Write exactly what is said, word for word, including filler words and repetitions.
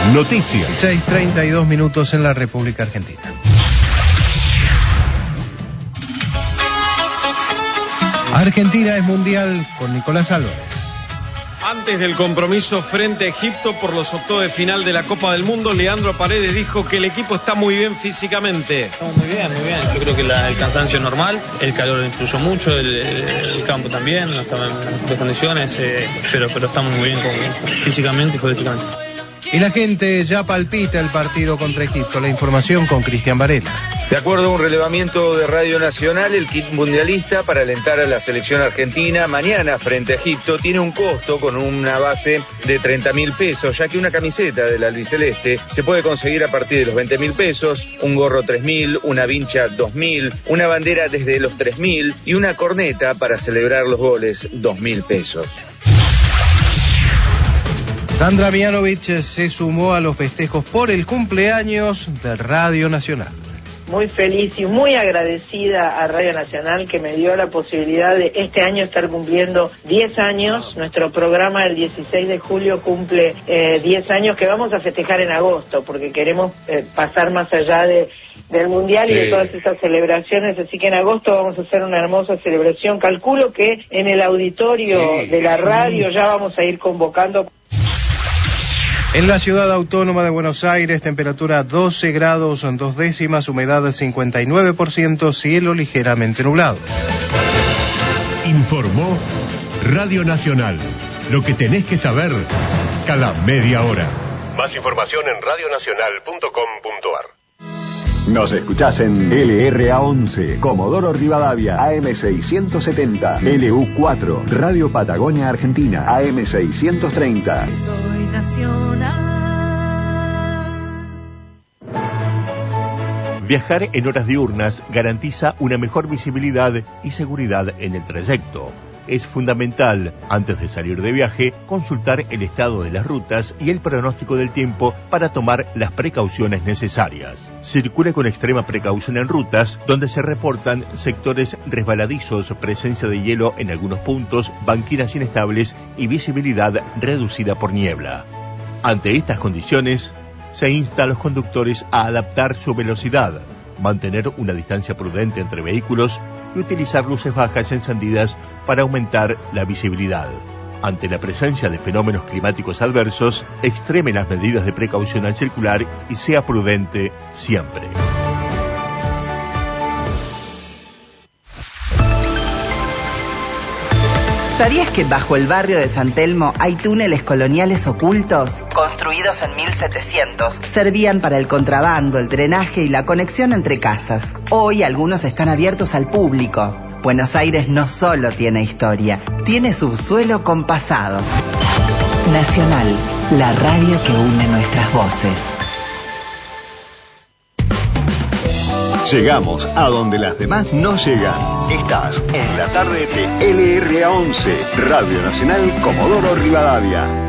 Noticias. seis treinta y dos minutos en la República Argentina. Argentina es mundial con Nicolás Álvarez. Antes del compromiso frente a Egipto por los octavos de final de la Copa del Mundo, Leandro Paredes dijo que el equipo está muy bien físicamente. Estamos muy bien, muy bien. Yo creo que la, el cansancio es normal, el calor influyó mucho, el, el campo también, no estaba en las mejores condiciones, eh, pero, pero estamos muy bien con, físicamente y futbolísticamente. Y la gente ya palpita el partido contra Egipto. La información con Cristian Varela. De acuerdo a un relevamiento de Radio Nacional, el kit mundialista para alentar a la selección argentina mañana frente a Egipto tiene un costo con una base de treinta mil pesos, ya que una camiseta del albiceleste se puede conseguir a partir de los veinte mil pesos, un gorro tres mil, una vincha dos mil, una bandera desde los tres mil y una corneta para celebrar los goles dos mil pesos. Sandra Mianovich se sumó a los festejos por el cumpleaños de Radio Nacional. Muy feliz y muy agradecida a Radio Nacional que me dio la posibilidad de este año estar cumpliendo diez años. Nuestro programa el dieciséis de julio cumple eh, diez años que vamos a festejar en agosto porque queremos eh, pasar más allá de, del Mundial sí. y de todas esas celebraciones. Así que en agosto vamos a hacer una hermosa celebración. Calculo que en el auditorio sí. de la radio ya vamos a ir convocando. En la ciudad autónoma de Buenos Aires, temperatura doce grados dos décimas, humedad cincuenta y nueve por ciento, cielo ligeramente nublado. Informó Radio Nacional. Lo que tenés que saber cada media hora. Más información en radio nacional punto com punto a r. Nos escuchás en L R A once, Comodoro Rivadavia, A M seiscientos setenta, L U cuatro, Radio Patagonia Argentina, A M seiscientos treinta. Soy nacional. Viajar en horas diurnas garantiza una mejor visibilidad y seguridad en el trayecto. Es fundamental, antes de salir de viaje, consultar el estado de las rutas y el pronóstico del tiempo para tomar las precauciones necesarias. Circule con extrema precaución en rutas donde se reportan sectores resbaladizos, presencia de hielo en algunos puntos, banquinas inestables y visibilidad reducida por niebla. Ante estas condiciones, se insta a los conductores a adaptar su velocidad, mantener una distancia prudente entre vehículos y utilizar luces bajas encendidas para aumentar la visibilidad. Ante la presencia de fenómenos climáticos adversos, extreme las medidas de precaución al circular y sea prudente siempre. ¿Sabías que bajo el barrio de San Telmo hay túneles coloniales ocultos? Construidos en mil setecientos, servían para el contrabando, el drenaje y la conexión entre casas. Hoy algunos están abiertos al público. Buenos Aires no solo tiene historia, tiene subsuelo con pasado. Nacional, la radio que une nuestras voces. Llegamos a donde las demás no llegan. Estás en la tarde de L R A once, Radio Nacional Comodoro Rivadavia.